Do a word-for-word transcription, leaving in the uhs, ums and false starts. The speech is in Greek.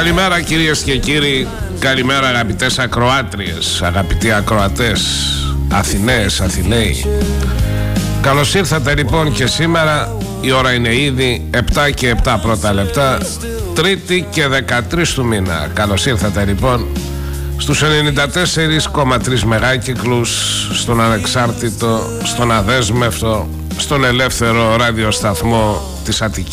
Καλημέρα κυρίες και κύριοι, καλημέρα αγαπητές ακροάτριες, αγαπητοί ακροατές, Αθηναίες, Αθηναίοι. Καλώς ήρθατε λοιπόν και σήμερα, η ώρα είναι ήδη επτά και επτά πρώτα λεπτά, Τρίτη και δεκατρείς του μήνα. Καλώς ήρθατε λοιπόν στους ενενήντα τέσσερα κόμμα τρία μεγάκυκλους, στον ανεξάρτητο, στον αδέσμευτο, στον ελεύθερο ραδιοσταθμό της Αττικής.